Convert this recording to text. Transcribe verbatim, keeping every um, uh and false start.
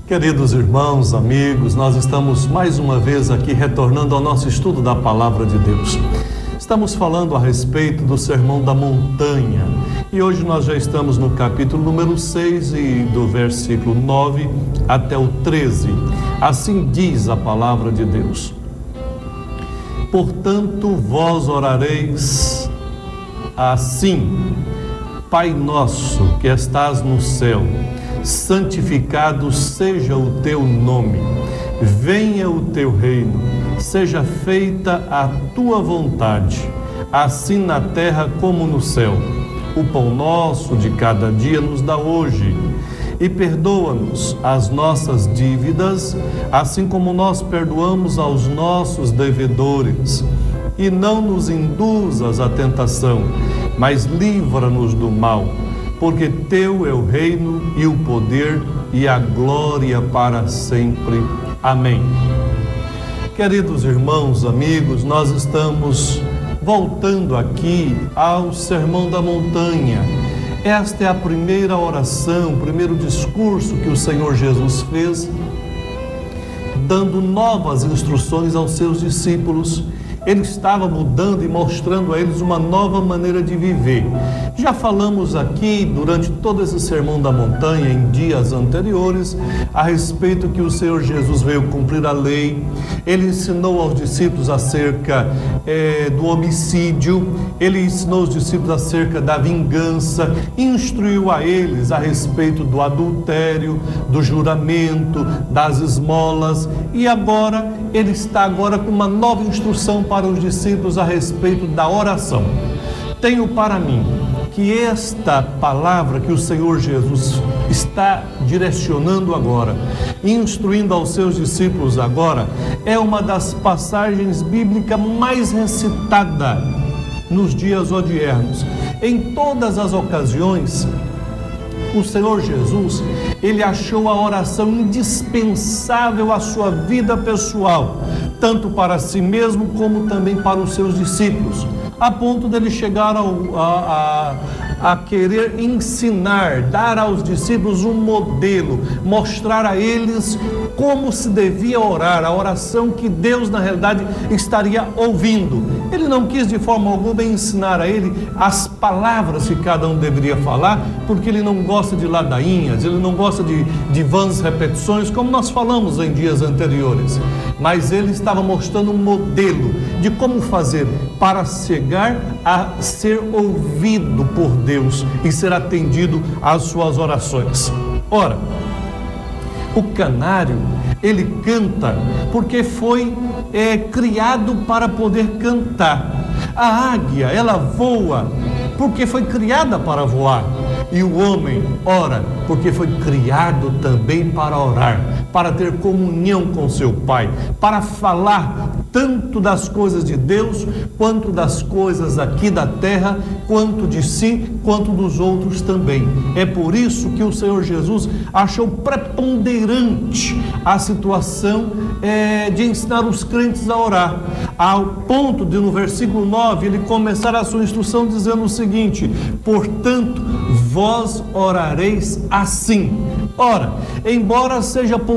Queridos irmãos, amigos, nós estamos mais uma vez aqui retornando ao nosso estudo da Palavra de Deus. Estamos falando a respeito do Sermão da Montanha e hoje nós já estamos no capítulo número seis e do versículo nove até o treze. Assim diz a Palavra de Deus: Portanto, vós orareis assim: Pai nosso que estás no céu, santificado seja o teu nome, venha o teu reino, seja feita a tua vontade, assim na terra como no céu. O pão nosso de cada dia nos dá hoje, e perdoa-nos as nossas dívidas, assim como nós perdoamos aos nossos devedores. E não nos induzas à tentação, mas livra-nos do mal, porque teu é o reino e o poder e a glória para sempre. Amém. Queridos irmãos, amigos, nós estamos voltando aqui ao Sermão da Montanha. Esta é a primeira oração, o primeiro discurso que o Senhor Jesus fez, dando novas instruções aos seus discípulos. Ele estava mudando e mostrando a eles uma nova maneira de viver. Já falamos aqui, durante todo esse Sermão da Montanha, em dias anteriores, a respeito que o Senhor Jesus veio cumprir a lei. Ele ensinou aos discípulos acerca é, do homicídio, ele ensinou aos discípulos acerca da vingança, instruiu a eles a respeito do adultério, do juramento, das esmolas, e agora ele está agora com uma nova instrução para os discípulos a respeito da oração. Tenho para mim que esta palavra que o Senhor Jesus está direcionando agora, instruindo aos seus discípulos agora, é uma das passagens bíblicas mais recitada nos dias odiernos. Em todas as ocasiões, o Senhor Jesus, ele achou a oração indispensável à sua vida pessoal, tanto para si mesmo como também para os seus discípulos, a ponto dele chegar ao, a, a, a querer ensinar, dar aos discípulos um modelo, mostrar a eles como se devia orar, a oração que Deus na realidade estaria ouvindo. Ele não quis de forma alguma ensinar a ele as palavras que cada um deveria falar, porque ele não gosta de ladainhas, ele não gosta de, de vãs repetições, como nós falamos em dias anteriores. Mas ele estava mostrando um modelo de como fazer para chegar a ser ouvido por Deus e ser atendido às suas orações. Ora, o canário, ele canta porque foi é, criado para poder cantar. A águia, ela voa porque foi criada para voar. E o homem ora porque foi criado também para orar, para ter comunhão com seu Pai, para falar tanto das coisas de Deus, quanto das coisas aqui da terra, quanto de si, quanto dos outros também. É por isso que o Senhor Jesus achou preponderante a situação é, de ensinar os crentes a orar, ao ponto de no versículo nove ele começar a sua instrução dizendo o seguinte: portanto, vós orareis assim. Ora, embora seja